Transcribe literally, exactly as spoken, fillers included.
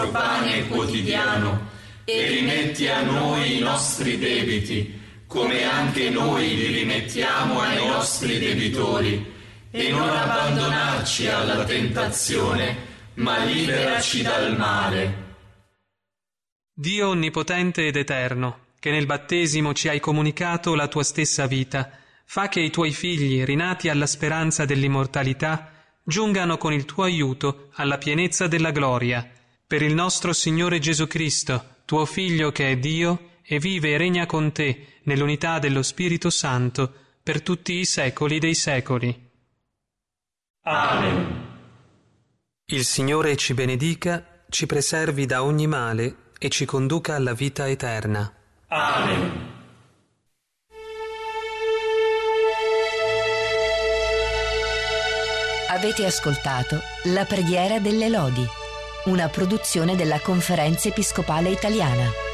pane quotidiano e rimetti a noi i nostri debiti, come anche noi li rimettiamo ai nostri debitori, e non abbandonarci alla tentazione, ma liberaci dal male. Dio onnipotente ed eterno, che nel battesimo ci hai comunicato la tua stessa vita, fa che i tuoi figli, rinati alla speranza dell'immortalità, giungano con il tuo aiuto alla pienezza della gloria. Per il nostro Signore Gesù Cristo, tuo Figlio che è Dio e vive e regna con te nell'unità dello Spirito Santo per tutti i secoli dei secoli. Amen. Il Signore ci benedica, ci preservi da ogni male e ci conduca alla vita eterna. Amen. Avete ascoltato La preghiera delle lodi, una produzione della Conferenza Episcopale Italiana.